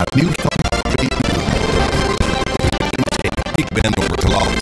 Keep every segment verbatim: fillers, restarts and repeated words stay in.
Nieuws van twee uur. Ik ben Norbert de Lauw.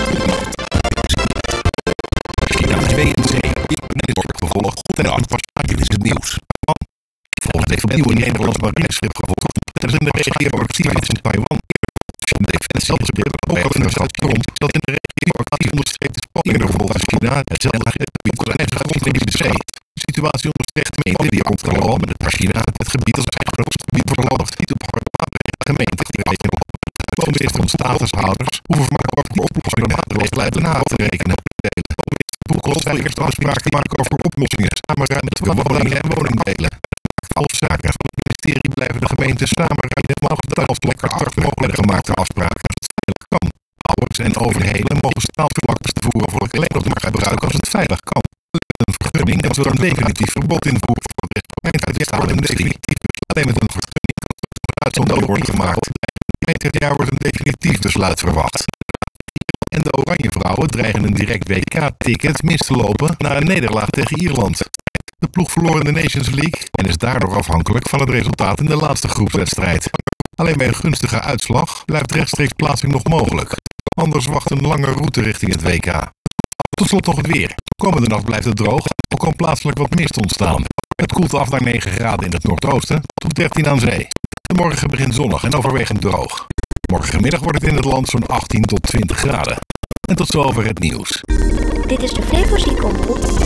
China twee en zee. Ik ben Norbert gevolgd. En de aanpassing is het nieuws. Volgens heeft opnieuw een Nederlands marineschip gevolgd. Dat is in de regio actief in Taiwan. De defensiegebied ook al in de stad Tromp dat in de regio actief onderstreept is eerder volgens China hetzelfde gebied als de grond in de zee. De situatie onderstreept de gemeente die controle met het China het gebied als eigen grootste gebied voorlopig niet op harde water in de gemeente te rekenen. De minister van statushouders hoeven maar kort een oplossing naar de maatregelen na te rekenen. Boekels wil eerst afspraak te maken over oplossingen samenrijden met woningen en woningdelen. Alle zaken van het ministerie blijven de gemeente samenrijden, maar de als lekker achter mogelijk gemaakte afspraken als het veilig kan. Ouders en overheden mogen staalverwachters te voeren voor alleen nog maar gebruiken als het veilig kan. Een vergunning kan zo een definitief verbod invoeren voor de gemeente en definitief alleen met een vergunning kan er uitzondering worden gemaakt. Eind dit jaar wordt een definitief besluit verwacht. En de Oranje Vrouwen dreigen een direct W K-ticket mis te lopen na een nederlaag tegen Ierland. De ploeg verloor in de Nations League en is daardoor afhankelijk van het resultaat in de laatste groepswedstrijd. Alleen bij een gunstige uitslag blijft rechtstreeks plaatsing nog mogelijk. Anders wacht een lange route richting het W K. Tot slot nog het weer. Komende nacht blijft het droog, al kan plaatselijk wat mist ontstaan. Het koelt af naar negen graden in het noordoosten tot dertien aan zee. De morgen begint zonnig en overwegend droog. Morgenmiddag wordt het in het land zo'n achttien tot twintig graden. En tot zover het nieuws. Dit is de Flevo's Omroep